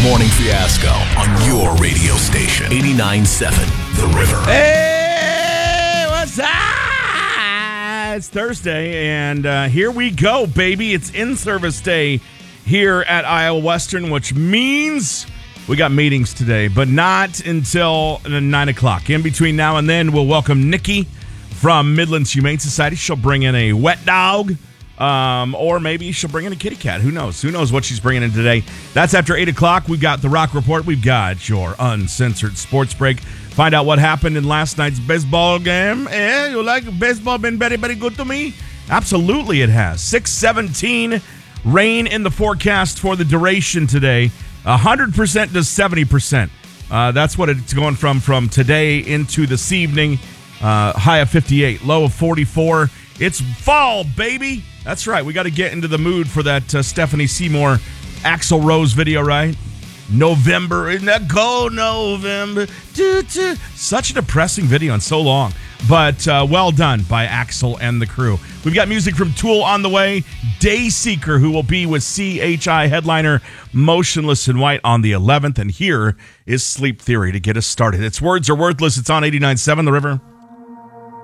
Morning Fiasco on your radio station. 89.7 The River. Hey, what's up? It's Thursday, and here we go, baby. It's in-service day here at Iowa Western, which means we got meetings today, but not until 9 o'clock. In between now and then, we'll welcome Nikki from Midlands Humane Society. She'll bring in a wet dog, or maybe she'll bring in a kitty cat. Who knows? Who knows what she's bringing in today? That's after 8 o'clock. We've got the Rock Report. We've got your uncensored sports break. Find out what happened in last night's baseball game. You like baseball? Been very, very good to me? Absolutely it has. 6:17, rain in the forecast for the duration today. 100% to 70%. That's what it's going from today into this evening. High of 58, low of 44. It's fall, baby. That's right. We got to get into the mood for that Stephanie Seymour, Axl Rose video, right? November, isn't that cold November? Such a depressing video and so long. But well done by Axl and the crew. We've got music from Tool on the way. Dayseeker, who will be with CHI headliner Motionless in White on the 11th. And here is Sleep Theory to get us started. It's Words Are Worthless. It's on 89.7 The River.